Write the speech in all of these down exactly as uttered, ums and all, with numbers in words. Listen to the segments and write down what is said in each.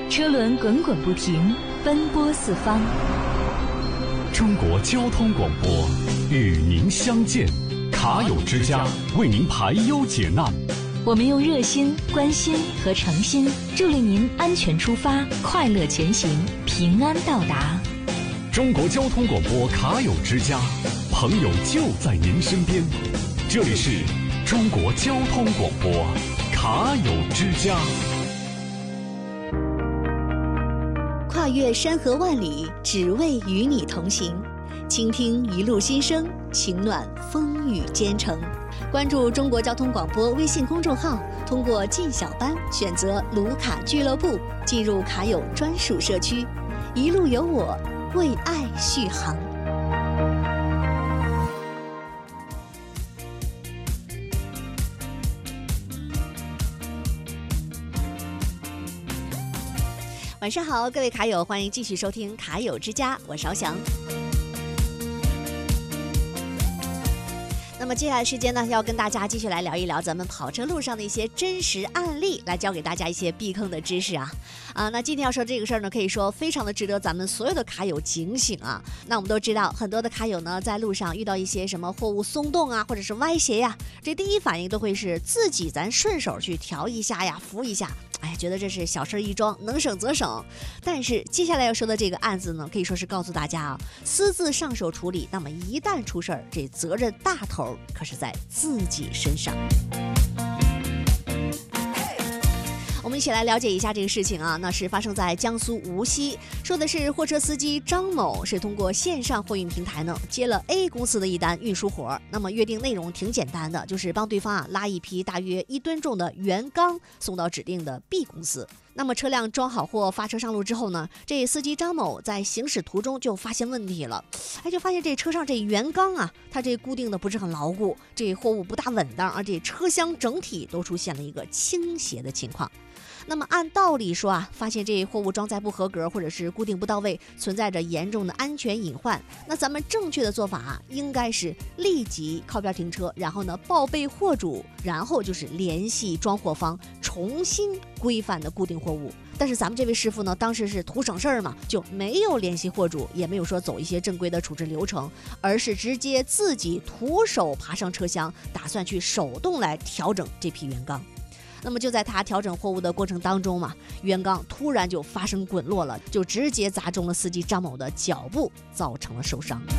车轮滚滚不停，奔波四方。 中国交通广播与您相见，卡友之家为您排忧解难。 我们用热心、关心和诚心，助力您安全出发，快乐前行，平安到达。 中国交通广播卡友之家，朋友就在您身边。这里是中国交通广播卡友之家。 跨越山河万里，只为与你同行。倾听一路心声，情暖风雨兼程。关注中国交通广播微信公众号，通过进小班选择卢卡俱乐部，进入卡友专属社区，一路有我，为爱续航。晚上好，各位卡友，欢迎继续收听卡友之家，我邵翔。那么接下来时间呢，要跟大家继续来聊一聊咱们跑车路上的一些真实案例，来教给大家一些避坑的知识啊啊！那今天要说这个事儿呢，可以说非常的值得咱们所有的卡友警醒啊。那我们都知道，很多的卡友呢，在路上遇到一些什么货物松动啊，或者是歪斜呀，这第一反应都会是自己咱顺手去调一下呀，扶一下。哎，觉得这是小事一桩，能省则省。但是接下来要说的这个案子呢，可以说是告诉大家啊，私自上手处理，那么一旦出事儿，这责任大头可是在自己身上。我们一起来了解一下这个事情啊，那是发生在江苏无锡，说的是货车司机张某是通过线上货运平台呢接了 A 公司的一单运输活，那么约定内容挺简单的，就是帮对方啊拉一批大约一吨重的原钢送到指定的 B 公司。那么车辆装好货发车上路之后呢，这司机张某在行驶途中就发现问题了，哎，就发现这车上这原钢啊，它这固定的不是很牢固，这货物不大稳当，而这车厢整体都出现了一个倾斜的情况。那么按道理说啊，发现这货物装载不合格或者是固定不到位，存在着严重的安全隐患，那咱们正确的做法啊，应该是立即靠边停车，然后呢报备货主，然后就是联系装货方重新规范的固定货物。但是咱们这位师傅呢，当时是图省事儿嘛，就没有联系货主，也没有说走一些正规的处置流程，而是直接自己徒手爬上车厢，打算去手动来调整这批原钢。那么就在他调整货物的过程当中嘛，原钢突然就发生滚落了，就直接砸中了司机张某的脚部，造成了受伤。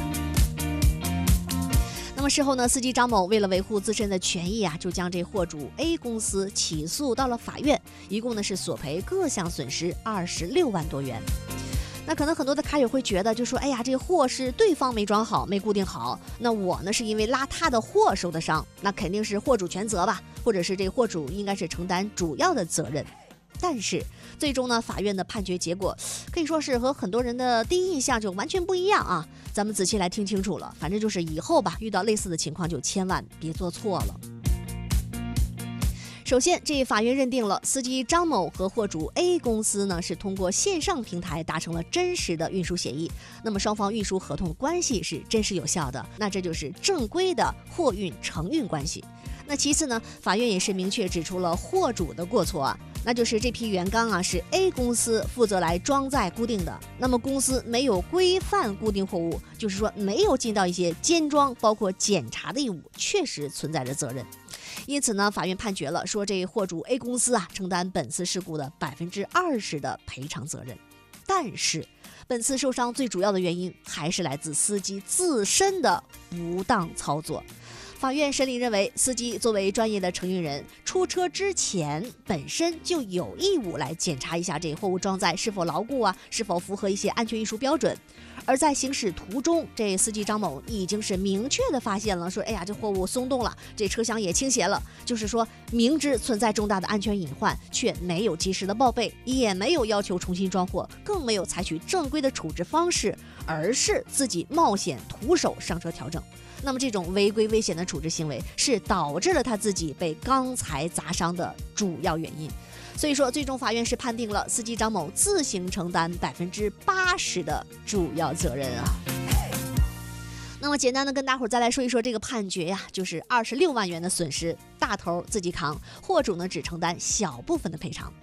那么事后呢，司机张某为了维护自身的权益啊，就将这货主 A 公司起诉到了法院，一共呢是索赔各项损失二十六万多元。那可能很多的卡友会觉得，就说哎呀，这个货是对方没装好没固定好，那我呢是因为拉他的货受的伤，那肯定是货主全责吧，或者是这个货主应该是承担主要的责任。但是最终呢，法院的判决结果可以说是和很多人的第一印象就完全不一样啊。咱们仔细来听清楚了，反正就是以后吧，遇到类似的情况就千万别做错了。首先，这法院认定了司机张某和货主 A 公司呢是通过线上平台达成了真实的运输协议，那么双方运输合同关系是真实有效的，那这就是正规的货运承运关系。那其次呢，法院也是明确指出了货主的过错啊，那就是这批原钢啊是 A 公司负责来装载固定的，那么公司没有规范固定货物，就是说没有尽到一些监装包括检查的义务，确实存在着责任。因此呢，法院判决了，说这货主 A 公司啊承担本次事故的百分之二十的赔偿责任。但是，本次受伤最主要的原因还是来自司机自身的不当操作。法院审理认为，司机作为专业的承运人，出车之前本身就有义务来检查一下这货物装载是否牢固啊，是否符合一些安全运输标准。而在行驶途中，这司机张某已经是明确的发现了，说哎呀，这货物松动了，这车厢也倾斜了，就是说明知存在重大的安全隐患，却没有及时的报备，也没有要求重新装货，更没有采取正规的处置方式，而是自己冒险徒手上车调整。那么这种违规危险的处置行为是导致了他自己被钢材砸伤的主要原因。所以说最终法院是判定了司机张某自行承担百分之八十的主要责任啊。那么简单的跟大伙儿再来说一说这个判决呀、啊，就是二十六万元的损失，大头自己扛，货主呢只承担小部分的赔偿。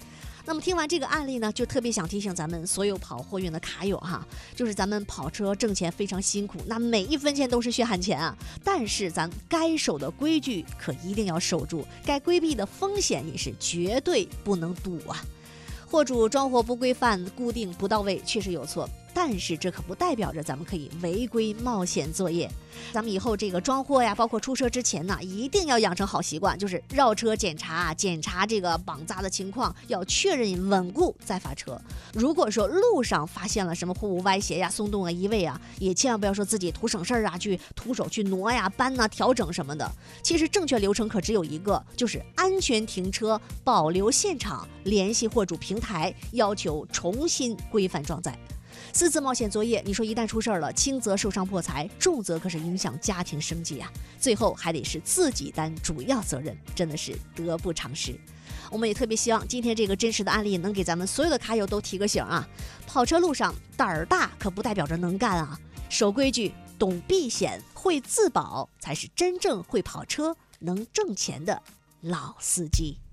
那么听完这个案例呢，就特别想提醒咱们所有跑货运的卡友哈，就是咱们跑车挣钱非常辛苦，那每一分钱都是血汗钱啊。但是咱该守的规矩可一定要守住，该规避的风险也是绝对不能赌啊。货主装货不规范、固定不到位，确实有错。但是这可不代表着咱们可以违规冒险作业。咱们以后这个装货呀，包括出车之前呢，一定要养成好习惯，就是绕车检查，检查这个绑扎的情况，要确认稳固再发车。如果说路上发现了什么货物歪斜呀、松动啊、移位啊，也千万不要说自己图省事儿啊，去徒手去挪呀、搬呐、调整什么的。其实正确流程可只有一个，就是安全停车，保留现场，联系货主平台，要求重新规范装载。私自冒险作业，你说一旦出事儿了，轻则受伤破财，重则可是影响家庭生计啊！最后还得是自己担主要责任，真的是得不偿失。我们也特别希望今天这个真实的案例能给咱们所有的卡友都提个醒啊！跑车路上胆儿大可不代表着能干啊，守规矩、懂避险、会自保，才是真正会跑车、能挣钱的老司机。